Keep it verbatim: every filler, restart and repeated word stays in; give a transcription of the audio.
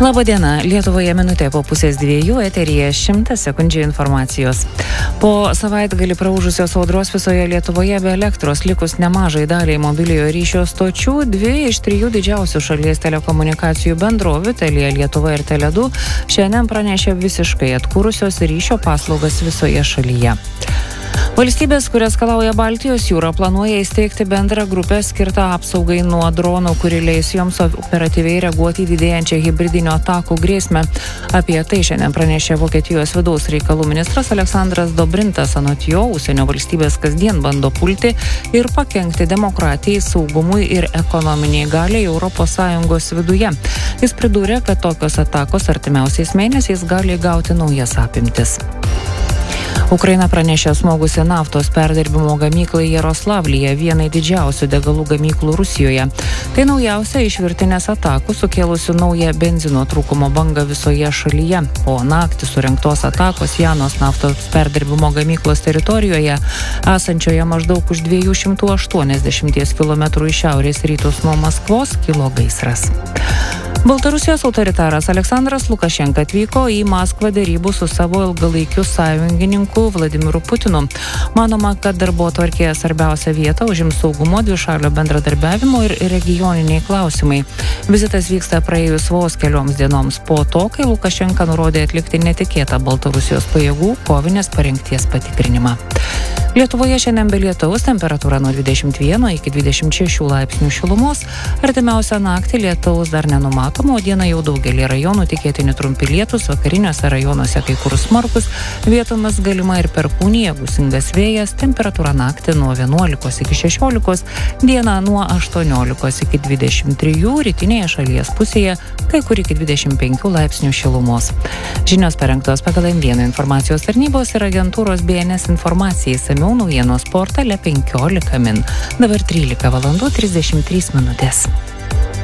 Labą dieną. Lietuvoje minutė po pusės dviejų, eteryje šimtas sekundžių informacijos. Po savaitgalį praūžusios audros visoje Lietuvoje be elektros likus nemažai daliai mobiliojo ryšio stočių, dvi iš trijų didžiausių šalies telekomunikacijų bendrovių, Telia Lietuva ir Tele du, šiandien pranešė visiškai atkūrusios ryšio paslaugas visoje šalyje. Valstybės, kurias skalauja Baltijos jūrą, planuoja įsteigti bendrą grupę skirtą apsaugai nuo dronų, kuri leis joms operatyviai reaguoti į didėjančią hibridinio atakų grėsmę. Apie tai šiandien pranešė Vokietijos vidaus reikalų ministras Aleksandras Dobrintas. Anot jo, užsienio valstybės kasdien bando pulti ir pakenkti demokratijai, saugumui ir ekonominiai galiai Europos Sąjungos viduje. Jis pridūrė, kad tokios atakos artimiausiais mėnesiais gali gauti naujas apimtis. Ukraina pranešė smogusi naftos perdirbimo gamyklai Jaroslavlyje, vienai didžiausių degalų gamyklų Rusijoje. Tai naujausia iš virtinės atakų, sukėlusių naują benzino trūkumo bangą visoje šalyje. Po naktį surengtos atakos Janos naftos perdirbimo gamyklos teritorijoje, esančioje maždaug už dviejų šimtų aštuoniasdešimties kilometrų į šiaurės rytus nuo Maskvos, kilo gaisras. Baltarusijos autoritaras Aleksandras Lukašenka atvyko į Maskvą derybų su savo ilgalaikiu sąjungininku Vladimiru Putinu. Manoma, kad darbotvarkėje svarbiausia vieta užims saugumo, dvišalio bendradarbiavimo ir regioniniai klausimai. Vizitas vyksta praėjus vos kelioms dienoms po to, kai Lukašenka nurodė atlikti netikėtą Baltarusijos pajėgų kovinės parengties patikrinimą. Lietuvoje šiandien be lietaus, temperatūra nuo dvidešimt vieno iki dvidešimt šešių laipsnių šilumos. Artimiausią naktį lietaus dar nenumatoma, o dieną jau daugelį rajonų tikėtini trumpi lietūs, vakariniuose rajonuose kai kur smarkus, vietomis galima ir perkūnija, gūsingas vėjas, temperatūra naktį nuo vienuolikos iki šešiolikos, dieną nuo aštuoniolikos iki dvidešimt trijų, rytinėje šalies pusėje kai kur iki dvidešimt penkių laipsnių šilumos. Žinios parengtos pagal M vieną informacijos tarnybos ir agentūros B N S informacijai. Samiau naujienos portale penkiolika min. Dabar trylika valandų trisdešimt trys minutės.